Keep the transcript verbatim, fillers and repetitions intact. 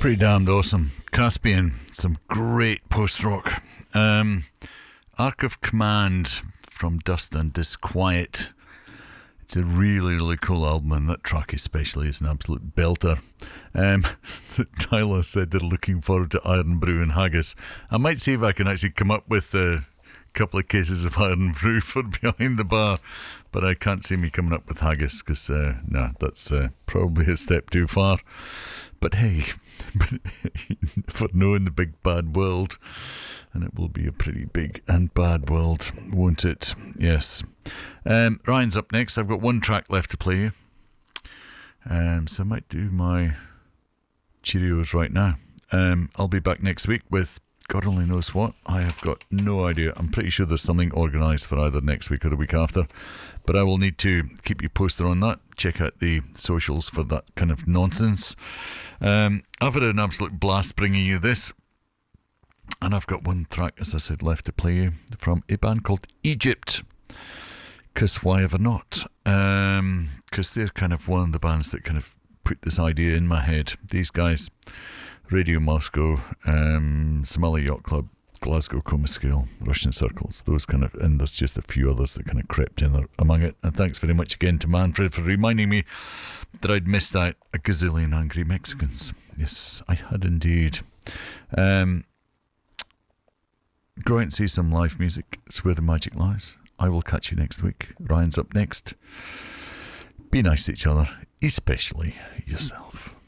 Pretty damned awesome. Caspian, some great post-rock. Um, Ark of Command from Dust and Disquiet. It's a really, really cool album, and that track especially is an absolute belter. Um, Tyler said they're looking forward to Iron Brew and Haggis. I might see if I can actually come up with a couple of cases of Iron Brew for behind the bar, but I can't see me coming up with Haggis because, uh, nah, that's uh, probably a step too far. But hey, for knowing the big bad world, and it will be a pretty big and bad world, won't it? Yes. Um, Ryan's up next. I've got one track left to play you. Um, so I might do my Cheerios right now. Um, I'll be back next week with God only knows what. I have got no idea. I'm pretty sure there's something organised for either next week or the week after. But I will need to keep you posted on that. Check out the socials for that kind of nonsense. Um, I've had an absolute blast bringing you this. And I've got one track, as I said, left to play you from a band called Egypt. Because why ever not? Because um, they're kind of one of the bands that kind of put this idea in my head. These guys, Radio Moscow, um, Somali Yacht Club, Glasgow Coma Scale, Russian Circles, those kind of, and there's just a few others that kind of crept in there among it. And thanks very much again to Manfred for reminding me that I'd missed out a gazillion Angry Mexicans. Yes, I had indeed. Um, go out and see some live music. It's where the magic lies. I will catch you next week. Ryan's up next. Be nice to each other, especially yourself.